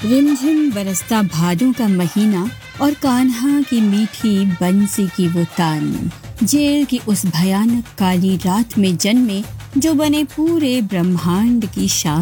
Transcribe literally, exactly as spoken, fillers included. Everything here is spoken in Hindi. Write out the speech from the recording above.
रिमझिम बरसता भादों का महीना और कान्हा की मीठी बंसी की वो तान, जेल की उस भयानक काली रात में जन्मे जो बने पूरे ब्रह्मांड की शान।